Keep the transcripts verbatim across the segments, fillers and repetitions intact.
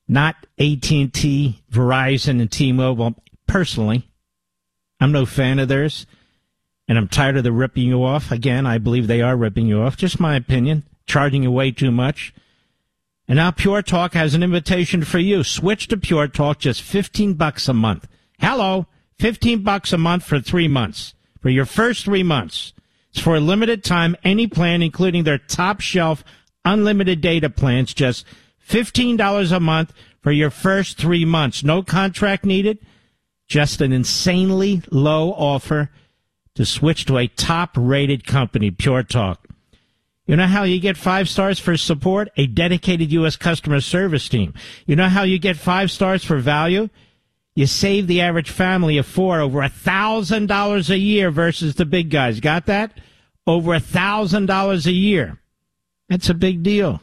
not A T and T, Verizon, and T-Mobile. Personally, I'm no fan of theirs, and I'm tired of the ripping you off. Again, I believe they are ripping you off. Just my opinion. Charging you way too much. And now Pure Talk has an invitation for you. Switch to Pure Talk, just fifteen bucks a month. Hello, fifteen bucks a month for three months. For your first three months. It's for a limited time, any plan, including their top shelf unlimited data plans, just fifteen dollars a month for your first three months. No contract needed. Just an insanely low offer to switch to a top-rated company, Pure Talk. You know how you get five stars for support? A dedicated U S customer service team. You know how you get five stars for value? You save the average family of four over one thousand dollars a year versus the big guys. Got that? Over one thousand dollars a year. That's a big deal.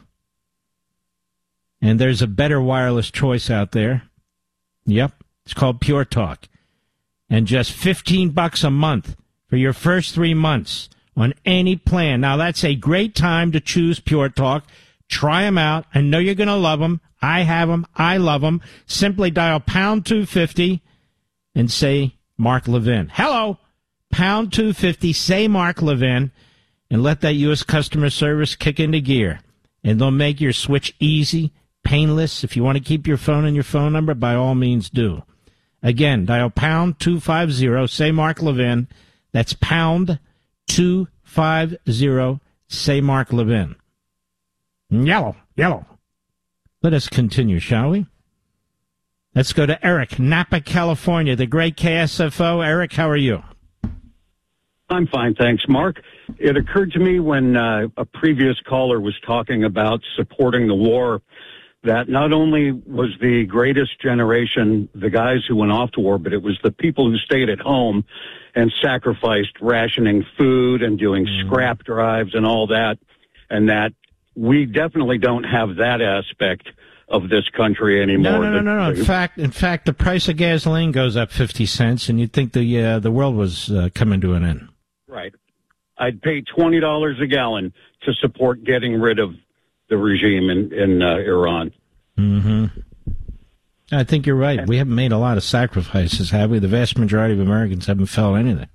And there's a better wireless choice out there. Yep, it's called Pure Talk. And just fifteen bucks a month for your first three months on any plan. Now, that's a great time to choose Pure Talk. Try them out. I know you're going to love them. I have them. I love them. Simply dial pound two fifty and say Mark Levin. Hello, pound two fifty, say Mark Levin, and let that U S customer service kick into gear. And they'll make your switch easy, painless. If you want to keep your phone and your phone number, by all means do. Again, dial pound two fifty, say Mark Levin. That's pound two fifty, say Mark Levin. Yellow, yellow. Let us continue, shall we? Let's go to Eric, Napa, California, the great K S F O. Eric, how are you? I'm fine, thanks, Mark. It occurred to me when uh, a previous caller was talking about supporting the war that not only was the greatest generation the guys who went off to war, but it was the people who stayed at home and sacrificed rationing food and doing mm. scrap drives and all that, and that we definitely don't have that aspect of this country anymore. No, no, no, no, no. In fact, in fact, the price of gasoline goes up fifty cents, and you'd think the uh, the world was uh, coming to an end. Right. I'd pay twenty dollars a gallon to support getting rid of the regime in, in uh, Iran. Mm-hmm. I think you're right. We haven't made a lot of sacrifices, have we? The vast majority of Americans haven't felt anything.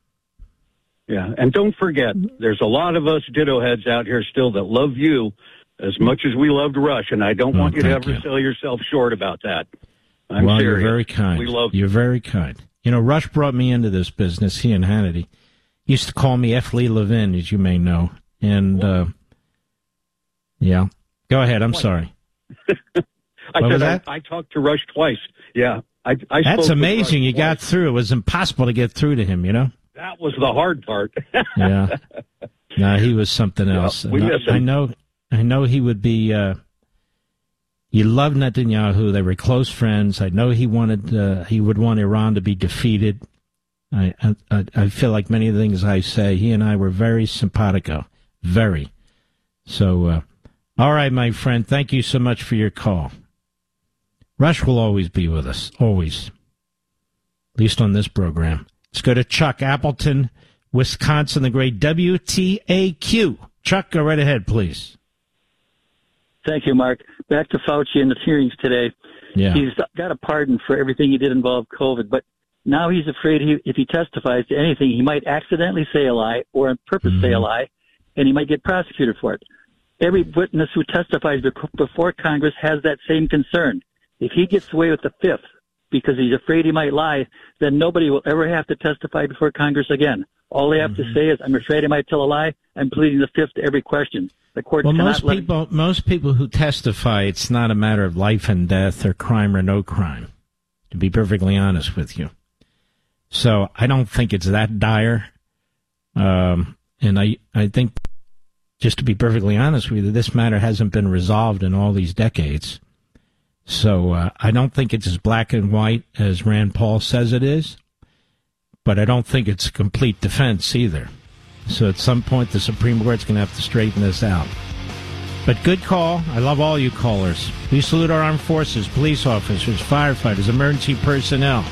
Yeah, and don't forget, there's a lot of us ditto heads out here still that love you as much as we loved Rush, and I don't oh, want you to ever you. sell yourself short about that. I'm well, serious. You're very kind. We love You're very kind. You know, Rush brought me into this business, he and Hannity. He used to call me F. Lee Levin, as you may know. And, uh, yeah. Go ahead, I'm what? sorry. I what said was that? I, I talked to Rush twice. Yeah. I, I That's amazing. You twice. got through. It was impossible to get through to him, you know? That was the hard part. Yeah. No, he was something else. Yeah, we miss him. I know, I know he would be, uh, he loved Netanyahu. They were close friends. I know he wanted, uh, he would want Iran to be defeated. I, I, I feel like many of the things I say, he and I were very simpatico. Very. So, uh, all right, my friend, thank you so much for your call. Rush will always be with us, always. At least on this program. Let's go to Chuck, Appleton, Wisconsin, the great W T A Q. Chuck, go right ahead, please. Thank you, Mark. Back to Fauci and the hearings today. Yeah. He's got a pardon for everything he did involve COVID, but now he's afraid he, if he testifies to anything, he might accidentally say a lie or on purpose mm-hmm. say a lie, and he might get prosecuted for it. Every witness who testifies before Congress has that same concern. If he gets away with the fifth because he's afraid he might lie, then nobody will ever have to testify before Congress again. All they have mm-hmm. to say is, I'm afraid I might tell a lie. I'm pleading the fifth to every question. The court well, cannot most let people, most people who testify, it's not a matter of life and death or crime or no crime, to be perfectly honest with you. So I don't think it's that dire. Um, and I, I think, just to be perfectly honest with you, this matter hasn't been resolved in all these decades. So uh, I don't think it's as black and white as Rand Paul says it is, but I don't think it's a complete defense either. So at some point, the Supreme Court's going to have to straighten this out. But good call. I love all you callers. We salute our armed forces, police officers, firefighters, emergency personnel,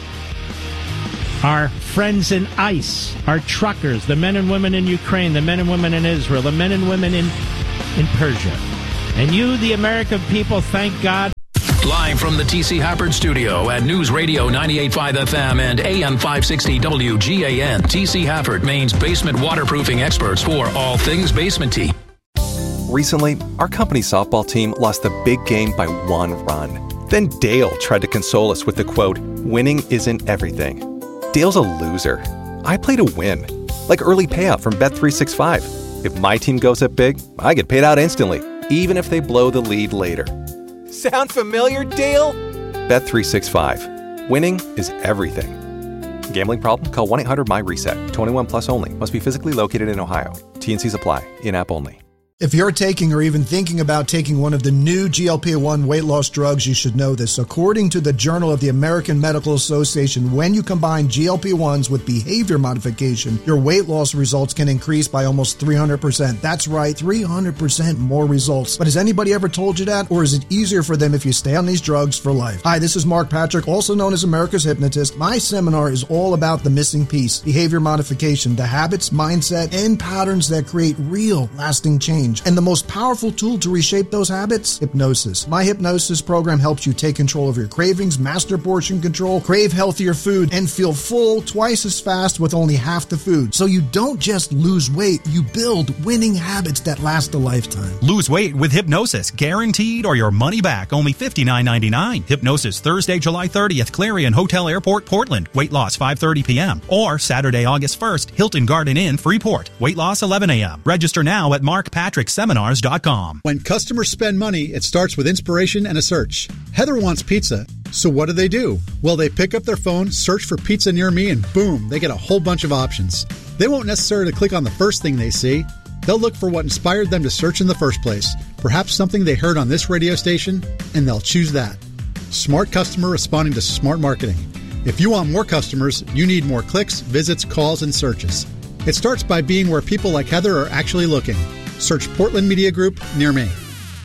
our friends in ICE, our truckers, the men and women in Ukraine, the men and women in Israel, the men and women in, in Persia. And you, the American people, thank God. Live from the T C Hafford Studio at News Radio ninety-eight point five F M and A M five sixty W G A N. T C Hafford, Maine's basement waterproofing experts for all things basement-y. Recently, our company's softball team lost the big game by one run. Then Dale tried to console us with the quote, "Winning isn't everything." Dale's a loser. I play to win. Like early payout from Bet three sixty-five. If my team goes up big, I get paid out instantly, even if they blow the lead later. Sound familiar, Dale? Bet three sixty-five. Winning is everything. Gambling problem? Call one eight hundred M Y reset. twenty-one plus only. Must be physically located in Ohio. T and Cs apply. In-app only. If you're taking or even thinking about taking one of the new G L P one weight loss drugs, you should know this. According to the Journal of the American Medical Association, when you combine G L P ones with behavior modification, your weight loss results can increase by almost three hundred percent. That's right, three hundred percent more results. But has anybody ever told you that? Or is it easier for them if you stay on these drugs for life? Hi, this is Mark Patrick, also known as America's Hypnotist. My seminar is all about the missing piece, behavior modification, the habits, mindset, and patterns that create real, lasting change. And the most powerful tool to reshape those habits? Hypnosis. My hypnosis program helps you take control of your cravings, master portion control, crave healthier food, and feel full twice as fast with only half the food. So you don't just lose weight, you build winning habits that last a lifetime. Lose weight with hypnosis, guaranteed or your money back. Only fifty-nine ninety-nine. Hypnosis Thursday, July thirtieth, Clarion Hotel Airport, Portland. Weight loss five thirty p.m. Or Saturday, August first, Hilton Garden Inn, Freeport. Weight loss eleven a.m. Register now at mark patrick seminars dot com. When customers spend money, it starts with inspiration and a search. Heather wants pizza, so what do they do? Well, they pick up their phone, search for pizza near me, and boom, they get a whole bunch of options. They won't necessarily click on the first thing they see. They'll look for what inspired them to search in the first place. Perhaps something they heard on this radio station, and they'll choose that. Smart customer responding to smart marketing. If you want more customers, you need more clicks, visits, calls, and searches. It starts by being where people like Heather are actually looking. Search Portland Media Group near me.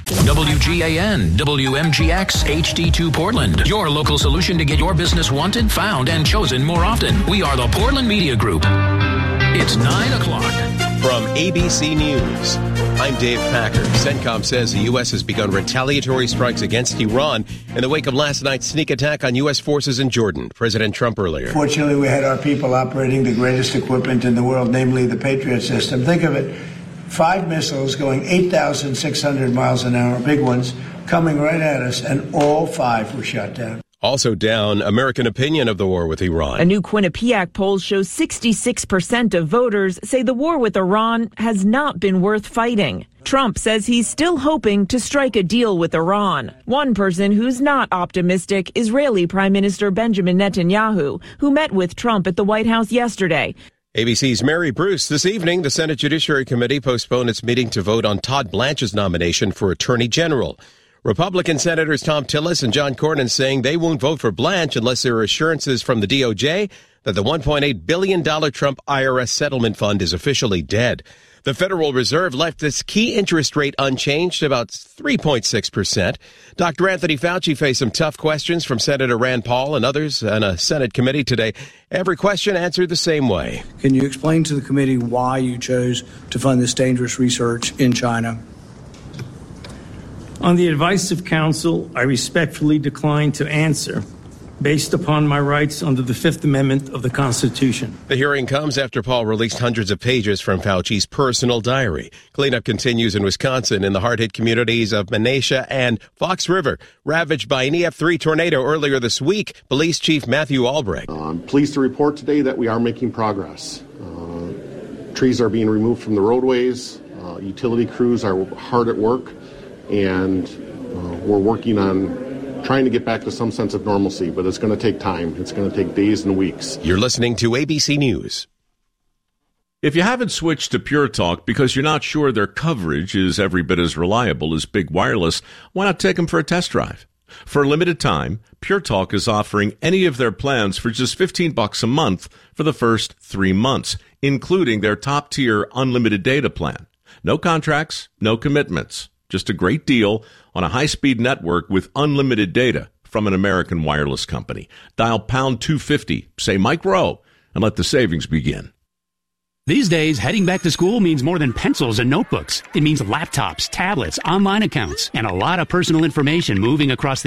W G A N, W M G X, H D two Portland. Your local solution to get your business wanted, found, and chosen more often. We are the Portland Media Group. It's nine o'clock. From A B C News, I'm Dave Packer. CENTCOM says the U S has begun retaliatory strikes against Iran in the wake of last night's sneak attack on U S forces in Jordan. President Trump earlier. Fortunately, we had our people operating the greatest equipment in the world, namely the Patriot system. Think of it. Five missiles going eight thousand six hundred miles an hour, big ones, coming right at us, and all five were shot down. Also down, American opinion of the war with Iran. A new Quinnipiac poll shows sixty-six percent of voters say the war with Iran has not been worth fighting. Trump says he's still hoping to strike a deal with Iran. One person who's not optimistic, Israeli Prime Minister Benjamin Netanyahu, who met with Trump at the White House yesterday. A B C's Mary Bruce. This evening, the Senate Judiciary Committee postponed its meeting to vote on Todd Blanche's nomination for Attorney General. Republican Senators Tom Tillis and John Cornyn saying they won't vote for Blanche unless there are assurances from the D O J that the one point eight billion dollars Trump I R S settlement fund is officially dead. The Federal Reserve left its key interest rate unchanged, about three point six percent. Doctor Anthony Fauci faced some tough questions from Senator Rand Paul and others on a Senate committee today. Every question answered the same way. Can you explain to the committee why you chose to fund this dangerous research in China? On the advice of counsel, I respectfully decline to answer, based upon my rights under the Fifth Amendment of the Constitution. The hearing comes after Paul released hundreds of pages from Fauci's personal diary. Cleanup continues in Wisconsin in the hard-hit communities of Menasha and Fox River, ravaged by an E F three tornado earlier this week. Police Chief Matthew Albrecht. Uh, I'm pleased to report today that we are making progress. Uh, trees are being removed from the roadways. Uh, utility crews are hard at work, and uh, we're working on trying to get back to some sense of normalcy, but it's going to take time. It's going to take days and weeks. You're listening to A B C News. If you haven't switched to Pure Talk because you're not sure their coverage is every bit as reliable as Big Wireless, why not take them for a test drive? For a limited time, Pure Talk is offering any of their plans for just fifteen bucks a month for the first three months, including their top-tier unlimited data plan. No contracts, no commitments. Just a great deal on a high-speed network with unlimited data from an American wireless company. Dial pound two fifty, say Mike Rowe, and let the savings begin. These days, heading back to school means more than pencils and notebooks. It means laptops, tablets, online accounts, and a lot of personal information moving across the